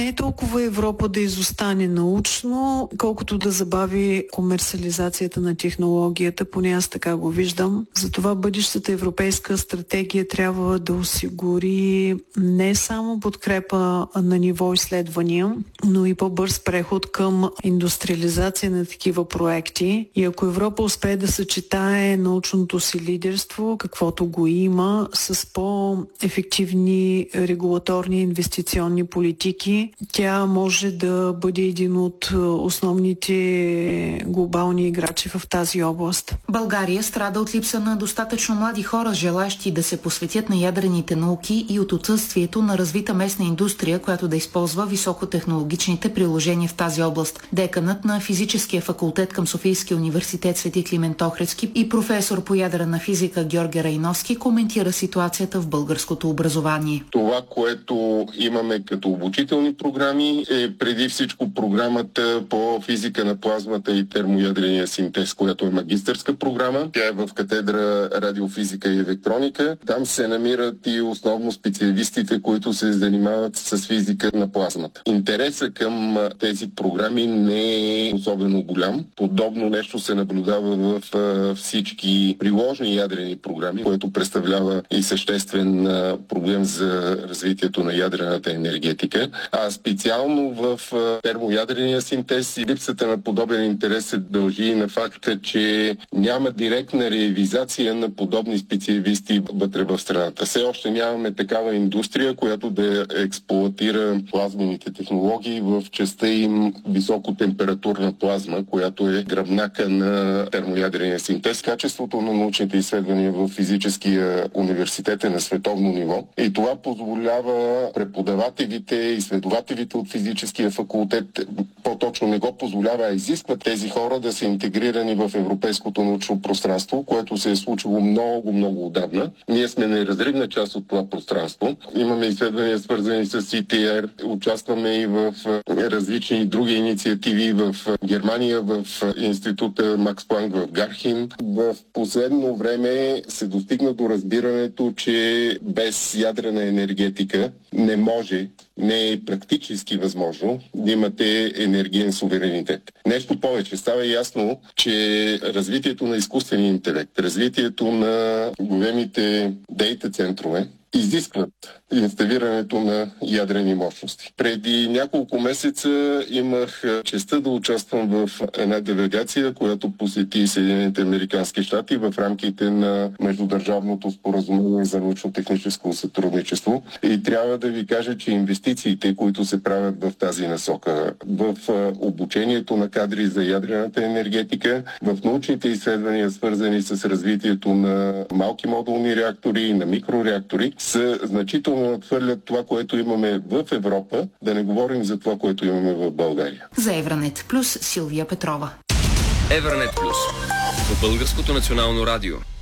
Не е толкова Европа да изостане научно, колкото да забави комерциализацията на технологията, поне аз така го виждам. Затова бъдещата европейска стратегия трябва да осигури не само подкрепа на ниво изследвания, но и по-бърз преход към индустриализация на такива проекти. И ако Европа успее да съчетае научното си лидерство, каквото го има, с по-ефективни регулаторни инвестиционни политики, тя може да бъде един от основните глобални играчи в тази област. България страда от липса на достатъчно млади хора, желащи да се посветят на ядрените науки и от отсъствието на развита местна индустрия, която да използва високотехнологичните приложения в тази област. Деканът на физическия факултет към Софийския университет Свети Климент Охридски и професор по ядрена физика Георги Райновски коментира ситуацията в българското образование. Това, което имаме като обучителни програми, е преди всичко програмата по физика на плазмата и термоядрения синтез, която е магистърска програма. Тя е в катедра радиофизика и електроника. Там се намират и основно специалистите, които се занимават с физика на плазмата. Интересът към тези програми не е особено голям. Подобно нещо се наблюдава в всички приложни ядрени програми, което представлява и съществен проблем за развитието на ядрената енергетика. А специално в термоядрения синтез и липсата на подобен интерес се дължи и на факта, че няма директна реализация на подобни специалисти вътре в страната. Все още нямаме такава индустрия, която да експлоатира плазмените технологии в частта им високотемпературна плазма, която е гръбнака на термоядрения синтез. Качеството на научните изследвания в физическия университет е на световно ниво и това позволява преподавателите, изследователите от физическия факултет, по-точно не го позволява, а изисква тези хора да са интегрирани в европейското научно пространство, което се е случило много отдавна. Ние сме неразривна част от това пространство. Имаме изследвания свързани с ITR, участваме и в различни други инициативи в Германия, в института Макс Планк в Гархин. В последно време се достигна до разбирането, че без ядрена енергетика не е практически възможно да имате енергиен суверенитет. Нещо повече, става ясно, че развитието на изкуствения интелект, развитието на големите дейта центрове изискват инсталирането на ядрени мощности. Преди няколко месеца имах честта да участвам в една делегация, която посети Съединените американски щати в рамките на Междудържавното споразумение за научно-техническо сътрудничество. И трябва да ви кажа, че инвестициите, които се правят в тази насока, в обучението на кадри за ядрената енергетика, в научните изследвания, свързани с развитието на малки модулни реактори и на микрореактори, са значително надхвърлят това, което имаме в Европа, да не говорим за това, което имаме в България. За Евранет Плюс Силвия Петрова. Евранет Плюс по Българското национално радио.